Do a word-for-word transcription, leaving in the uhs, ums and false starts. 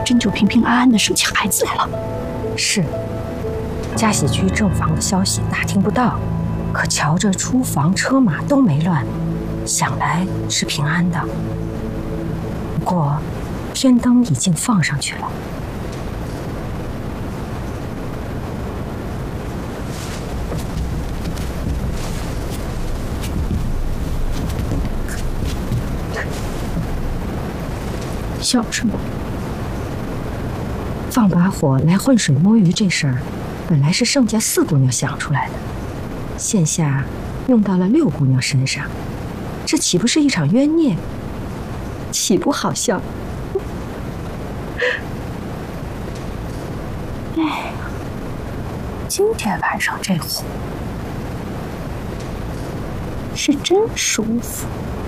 真就平平安安的生起孩子来了。 是，嘉喜居正房的消息打听不到，可瞧着厨房车马都没乱，想来是平安的。不过，天灯已经放上去了。 笑什么？ 放把火来浑水摸鱼这事儿，本来是盛家四姑娘想出来的，现下用到了六姑娘身上，这岂不是一场冤孽？岂不好笑？ 哎，今天晚上这火是真舒服。